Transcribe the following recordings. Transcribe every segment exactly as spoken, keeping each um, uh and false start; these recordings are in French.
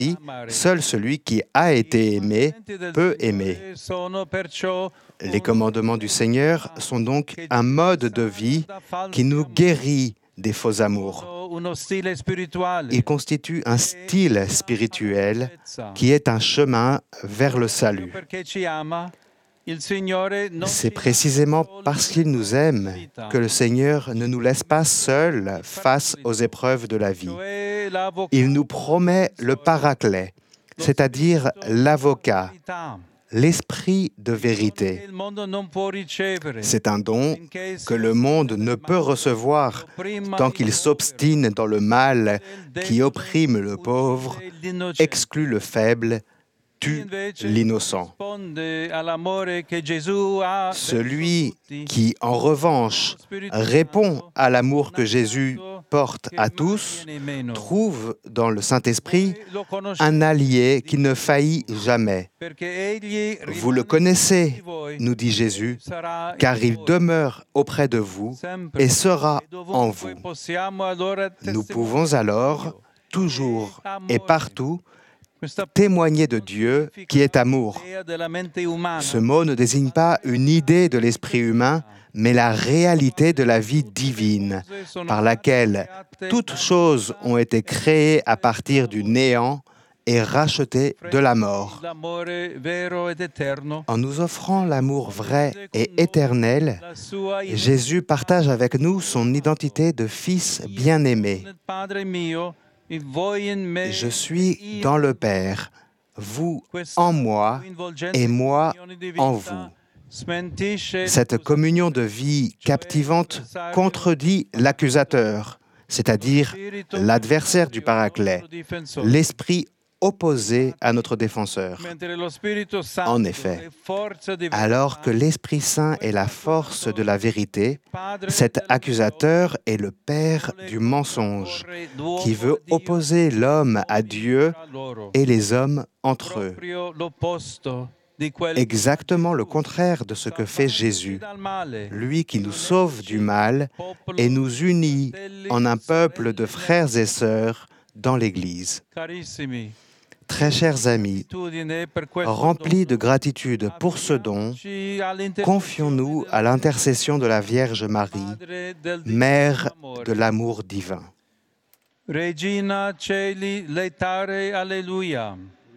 seul celui qui a été aimé peut aimer. Les commandements du Seigneur sont donc un mode de vie qui nous guérit des faux amours. Ils constituent un style spirituel qui est un chemin vers le salut. C'est précisément parce qu'il nous aime que le Seigneur ne nous laisse pas seuls face aux épreuves de la vie. Il nous promet le paraclet, c'est-à-dire l'avocat, l'esprit de vérité. C'est un don que le monde ne peut recevoir tant qu'il s'obstine dans le mal qui opprime le pauvre, exclut le faible, tue l'innocent. Celui qui, en revanche, répond à l'amour que Jésus porte à tous, trouve dans le Saint-Esprit un allié qui ne faillit jamais. Vous le connaissez, nous dit Jésus, car il demeure auprès de vous et sera en vous. Nous pouvons alors, toujours et partout, témoigner de Dieu qui est amour. Ce mot ne désigne pas une idée de l'esprit humain, mais la réalité de la vie divine, par laquelle toutes choses ont été créées à partir du néant et rachetées de la mort. En nous offrant l'amour vrai et éternel, Jésus partage avec nous son identité de fils bien-aimé. Je suis dans le Père, vous en moi et moi en vous. Cette communion de vie captivante contredit l'accusateur, c'est-à-dire l'adversaire du paraclet, l'esprit opposé à notre défenseur. En effet, alors que l'Esprit Saint est la force de la vérité, cet accusateur est le père du mensonge, qui veut opposer l'homme à Dieu et les hommes entre eux. Exactement le contraire de ce que fait Jésus, lui qui nous sauve du mal et nous unit en un peuple de frères et sœurs dans l'Église. Très chers amis, remplis de gratitude pour ce don, confions-nous à l'intercession de la Vierge Marie, Mère de l'amour divin. Regina Celi laetare, alleluia.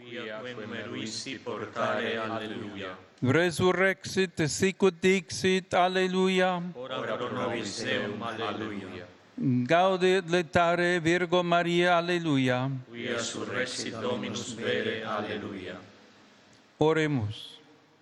Resurrexit sicut dixit, alleluia. Ora pro nobis Deum, alleluia. Gaudet laetare Virgo Maria, alleluia. Quia surrexit Dominus vere, alleluia. Oremus.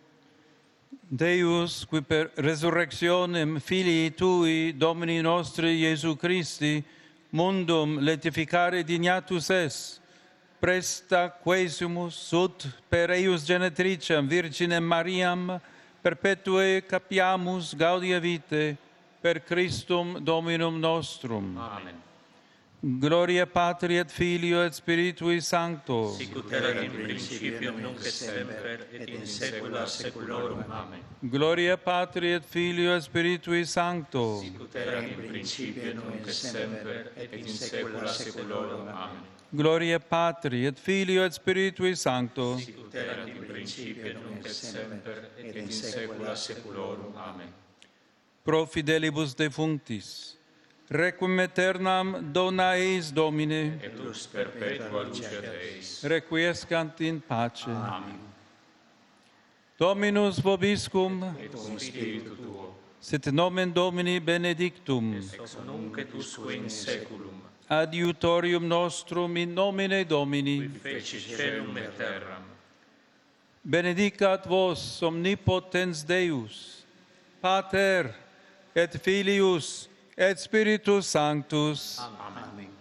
Deus, qui per resurrectionem Filii Tui, Domini nostri Iesu Christi, mundum letificare dignatus es, presta quaesimus sut per eius genetricem Virginem Mariam, perpetue capiamus gaudia vitae, per Christum Dominum nostrum. Amen. Gloria Patri et Filio et Spiritui Sancto. Sicut erat in principium, nunc et semper, et in saecula saeculorum. Amen. Gloria Patri et Filio et Spiritui Sancto. Sicut erat in principium, nunc et semper, et in saecula saeculorum. Amen. Gloria Patri et Filio et Spiritui Sancto. Sicut erat in principium, nunc et semper, et in saecula saeculorum. Amen. Pro fidelibus defunctis, requiem aeternam dona eis Domine, Et lux perpetua luceat eis. requiescant in pace. Amen. Dominus vobiscum, Et cum spiritu tuo, sit nomen Domini benedictum, ex nunc et usque in saeculum, adiutorium nostrum in nomine qui Domini, feci caelum et terram. benedicat vos omnipotens Deus, Pater et Filius et Spiritus Sanctus. Amen.